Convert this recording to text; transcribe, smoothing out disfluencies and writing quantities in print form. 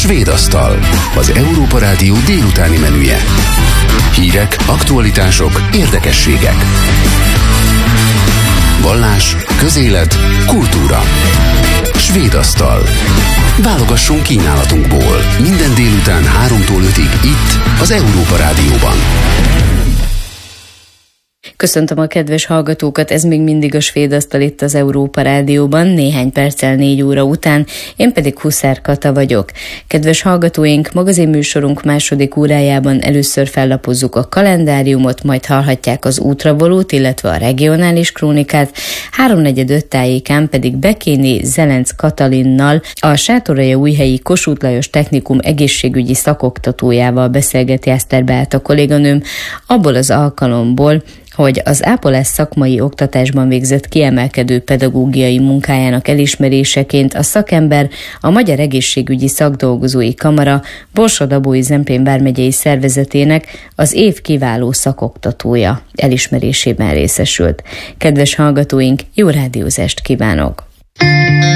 Svéd asztal, az Európa Rádió délutáni menüje. Hírek, aktualitások, érdekességek. Vallás, közélet, kultúra. Svéd asztal. Válogassunk kínálatunkból. Minden délután 3-tól 5-ig itt, az Európa Rádióban. Köszöntöm a kedves hallgatókat, ez még mindig a Svéd asztal itt az Európa Rádióban, néhány perccel 4 óra után, én pedig Huszár Kata vagyok. Kedves hallgatóink, magazinműsorunk második órájában először fellapozzuk a kalendáriumot, majd hallhatják az útravalót, illetve a regionális krónikát, 3:45 tájékán pedig Bekéni Zelenc Katalinnal, a Sátoraljaújhelyi Kossuth Lajos Technikum egészségügyi szakoktatójával beszélgeti Eszter Beáta kolléganőm, abból az alkalomból, hogy az ápolás szakmai oktatásban végzett kiemelkedő pedagógiai munkájának elismeréseként a szakember a Magyar Egészségügyi Szakdolgozói Kamara Borsod-Abaúj Zemplén vármegyei szervezetének az év kiváló szakoktatója elismerésében részesült. Kedves hallgatóink, jó rádiózást kívánok!